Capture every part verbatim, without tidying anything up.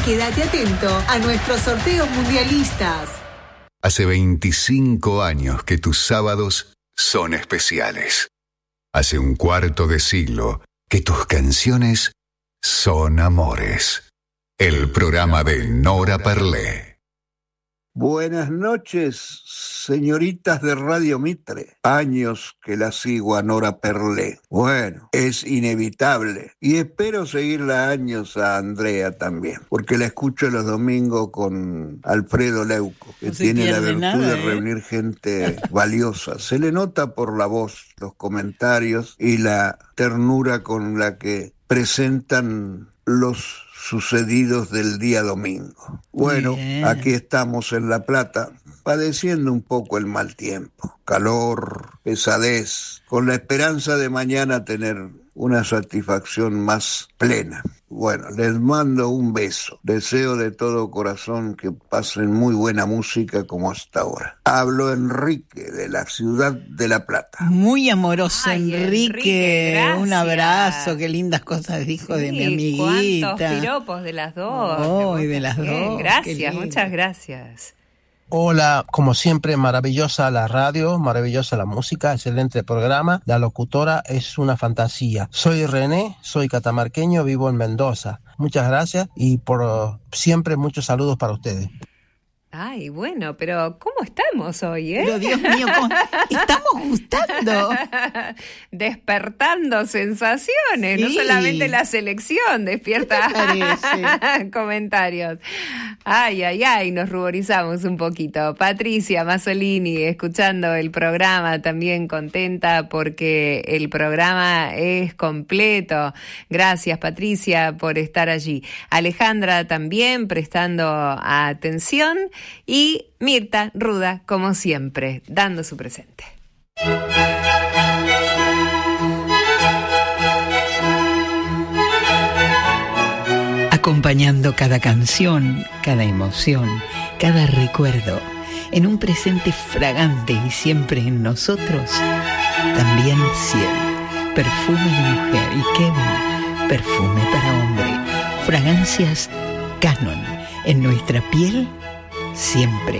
quédate atento a nuestros sorteos mundialistas. Hace veinticinco años que tus sábados son especiales. Hace un cuarto de siglo que tus canciones son amores. El programa de Nora Perlé. Buenas noches, señoritas de Radio Mitre. Años que la sigo a Nora Perlé. Bueno, es inevitable. Y espero seguirla años a Andrea también, porque la escucho los domingos con Alfredo Leuco, que no tiene la virtud nada, de reunir ¿eh? gente valiosa. Se le nota por la voz, los comentarios y la ternura con la que presentan los sucedidos del día domingo. Bueno, Bien. Aquí estamos en La Plata, padeciendo un poco el mal tiempo, calor, pesadez, con la esperanza de mañana tener una satisfacción más plena. Bueno, les mando un beso. Deseo de todo corazón que pasen muy buena música como hasta ahora. Hablo Enrique, de la ciudad de La Plata. Muy amoroso, Ay, Enrique. Enrique un abrazo, qué lindas cosas dijo sí, de mi amiguita. Cuántos piropos de las dos. Oh, y de las bien, dos. Gracias, muchas gracias. Hola, como siempre, maravillosa la radio, maravillosa la música, excelente programa. La locutora es una fantasía. Soy René, soy catamarqueño, vivo en Mendoza. Muchas gracias y por uh, siempre muchos saludos para ustedes. Ay, bueno, pero ¿cómo estamos hoy, eh? Pero Dios mío, ¿cómo? Estamos gustando. Despertando sensaciones, sí. No solamente la selección despierta comentarios. Ay, ay, ay, nos ruborizamos un poquito. Patricia Mazzolini, escuchando el programa, también contenta porque el programa es completo. Gracias, Patricia, por estar allí. Alejandra también prestando atención. Y Mirta Ruda, como siempre, dando su presente. Acompañando cada canción, cada emoción, cada recuerdo, en un presente fragante y siempre en nosotros, también Ciel, perfume de mujer, y Kevin, perfume para hombre, fragancias Canon, en nuestra piel, siempre.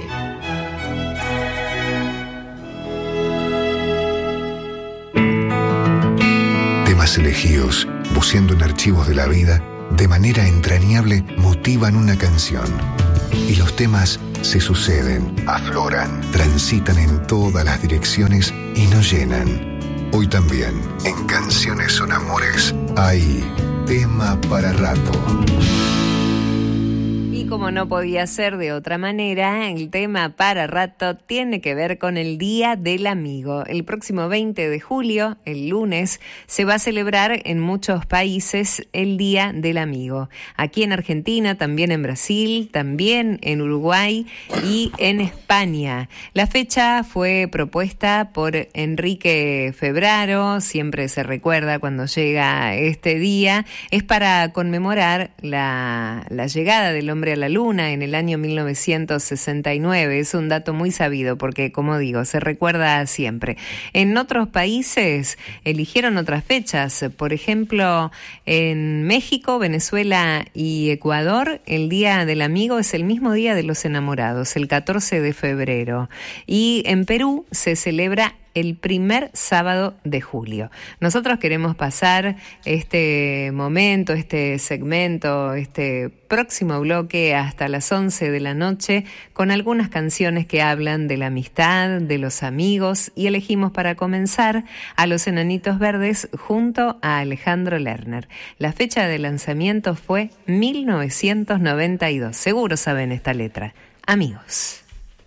Temas elegidos, buceando en archivos de la vida, de manera entrañable motivan una canción. Y los temas se suceden, afloran, transitan en todas las direcciones y nos llenan. Hoy también, en Canciones son Amores, hay tema para rato. Y como no podía ser de otra manera, el tema para rato tiene que ver con el Día del Amigo. El próximo veinte de julio, el lunes, se va a celebrar en muchos países el Día del Amigo. Aquí en Argentina, también en Brasil, también en Uruguay y en España. La fecha fue propuesta por Enrique Febraro, siempre se recuerda cuando llega este día. Es para conmemorar la, la llegada del hombre a la luna en el año mil novecientos sesenta y nueve. Es un dato muy sabido porque, como digo, se recuerda siempre. En otros países eligieron otras fechas. Por ejemplo, en México, Venezuela y Ecuador, el Día del Amigo es el mismo día de los enamorados, el catorce de febrero. Y en Perú se celebra el primer sábado de julio. Nosotros queremos pasar este momento, este segmento, este próximo bloque hasta las once de la noche con algunas canciones que hablan de la amistad, de los amigos, y elegimos para comenzar a Los Enanitos Verdes junto a Alejandro Lerner. La fecha de lanzamiento fue mil novecientos noventa y dos. Seguro saben esta letra. Amigos.